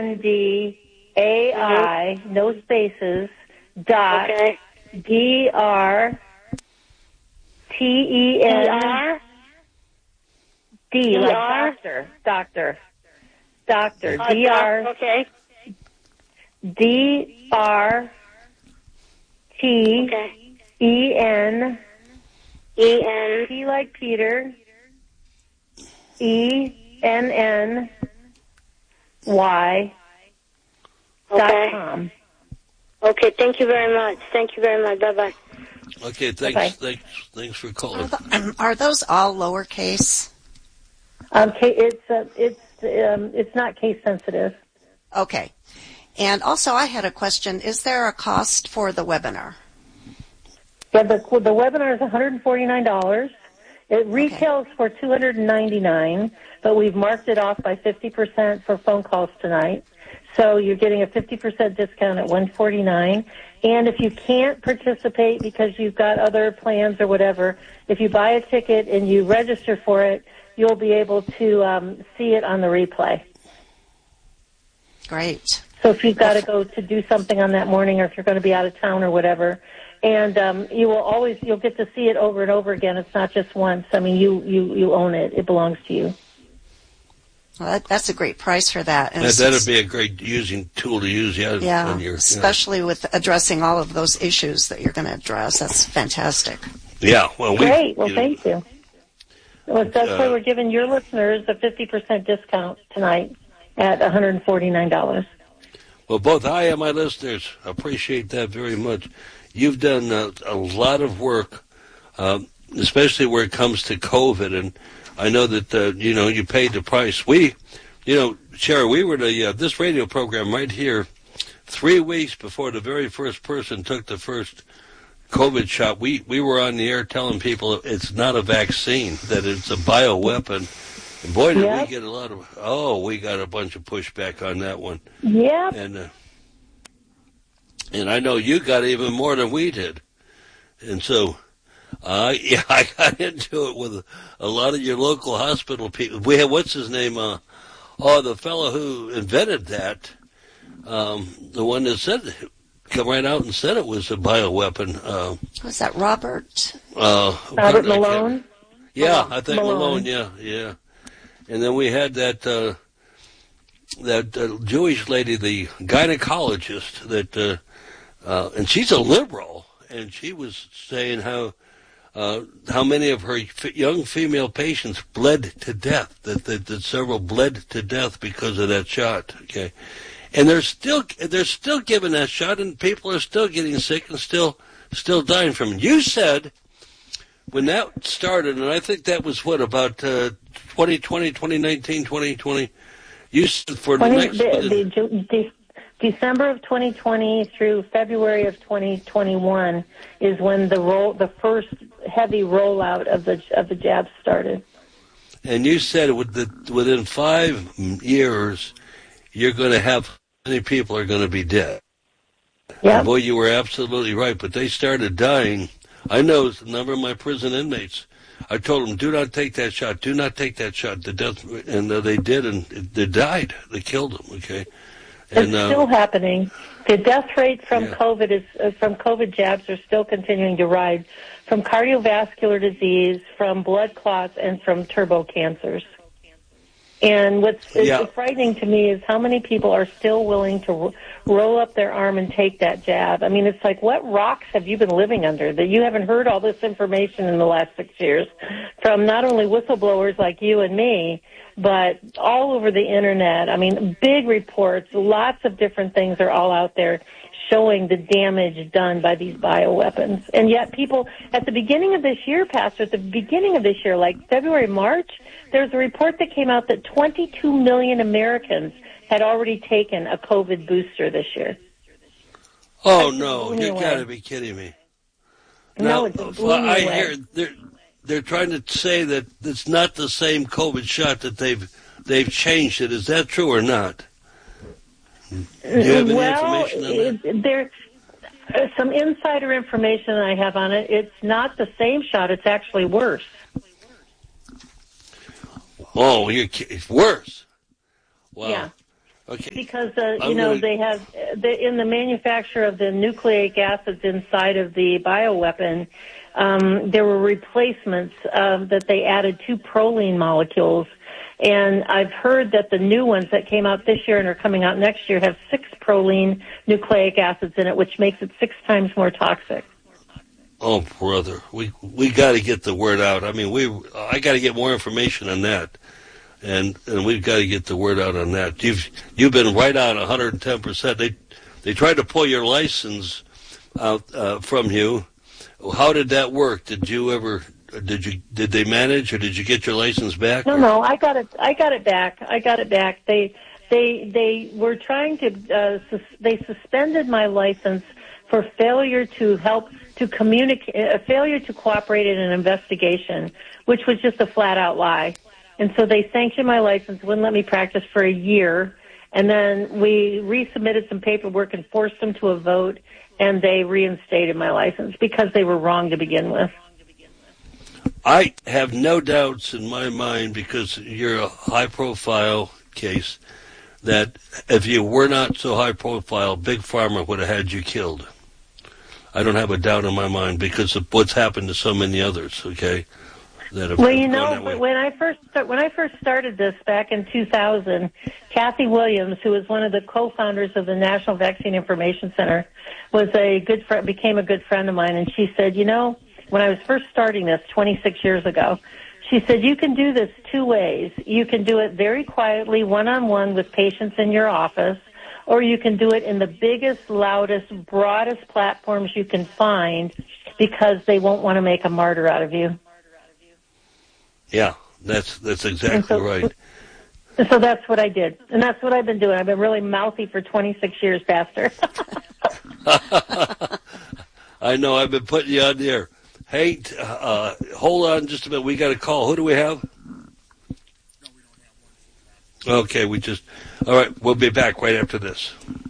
DRNDAI, no spaces, dot DRTEN D like doctor. Doctor. Okay. DRTEN P like Peter ENNY .com. Okay, thank you very much. Bye-bye. Okay, thanks for calling. Are those all lowercase? It's not case sensitive. Okay. And also I had a question. Is there a cost for the webinar? Yeah, the webinar is $149. It retails for $299, but we've marked it off by 50% for phone calls tonight. So you're getting a 50% discount at $149. And if you can't participate because you've got other plans or whatever, if you buy a ticket and you register for it, you'll be able to see it on the replay. Great. So if you've got to go to do something on that morning, or if you're going to be out of town or whatever, and you'll get to see it over and over again. It's not just once. I mean, you own it. It belongs to you. Well, that's a great price for that. And that'd be a great tool to use, especially with addressing all of those issues that you're going to address. That's fantastic. Yeah, well, great. Well, thank you. Well, that's why we're giving your listeners a 50% discount tonight at $149. Well, both I and my listeners appreciate that very much. You've done a lot of work, especially where it comes to COVID, and I know that, you paid the price. Sherry, we were this radio program right here 3 weeks before the very first person took the first COVID shot. We were on the air telling people it's not a vaccine, that it's a bioweapon. And boy, did we get we got a bunch of pushback on that one. Yeah. And I know you got even more than we did. And so, I got into it with a lot of your local hospital people. We had, what's his name? The fellow who invented that, the one that come right out and said it was a bioweapon. Was that Robert? Robert Malone? Yeah, I think Malone, yeah. And then we had that Jewish lady, the gynecologist, that, and she's a liberal, and she was saying how many of her young female patients bled to death, that several bled to death because of that shot. Okay, and they're still giving that shot, and people are still getting sick and still dying from it. You said when that started, and I think that was about 2020, 2019, 2020. You said for the next December of 2020 through February of 2021 is when the first heavy rollout of the jabs started. And you said within 5 years, you're going to have many people are going to be dead. Yeah. Boy, you were absolutely right. But they started dying. I know a number of my prison inmates. I told them, do not take that shot. Do not take that shot. The death, and they did, and they died. They killed them. Okay. It's still happening. The death rate from COVID jabs are still continuing to rise, from cardiovascular disease, from blood clots, and from turbo cancers. And what's frightening to me is how many people are still willing to roll up their arm and take that jab. I mean, it's like, what rocks have you been living under that you haven't heard all this information in the last 6 years from not only whistleblowers like you and me, but all over the Internet? I mean, big reports, lots of different things are all out there showing the damage done by these bioweapons. And yet people, at the beginning of this year, Pastor, like February, March, there's a report that came out that 22 million Americans had already taken a COVID booster this year. Oh, no, you got to be kidding me. No, I hear they're trying to say that it's not the same COVID shot, that they've changed it. Is that true or not? Do you have any information on that? There's some insider information I have on it. It's not the same shot. It's actually worse. Oh, it's worse. Wow. Yeah. Okay. Because they have in the manufacture of the nucleic acids inside of the bioweapon, there were replacements that they added 2 proline molecules. And I've heard that the new ones that came out this year and are coming out next year have 6 proline nucleic acids in it, which makes it 6 times more toxic. Oh, brother, we got to get the word out. I mean, I got to get more information on that. And we've got to get the word out on that. You've been right on 110%. They tried to pull your license out from you. How did that work? Did they manage, or did you get your license back? No, I got it back. They were trying to they suspended my license for failure to failure to cooperate in an investigation, which was just a flat out lie. And so they sanctioned my license, wouldn't let me practice for a year, and then we resubmitted some paperwork and forced them to a vote, and they reinstated my license because they were wrong to begin with. I have no doubts in my mind, because you're a high-profile case, that if you were not so high-profile, Big Pharma would have had you killed. I don't have a doubt in my mind because of what's happened to so many others, okay? Well, when I first started this back in 2000, Kathy Williams, who was one of the co-founders of the National Vaccine Information Center, became a good friend of mine, and she said, when I was first starting this 26 years ago, she said, you can do this 2 ways. You can do it very quietly, one-on-one with patients in your office, or you can do it in the biggest, loudest, broadest platforms you can find, because they won't want to make a martyr out of you. Yeah, that's exactly right. So that's what I did, and that's what I've been doing. I've been really mouthy for 26 years, Pastor. I know. I've been putting you on the air. Hey, hold on just a minute. We got a call. Who do we have? Okay, all right, we'll be back right after this.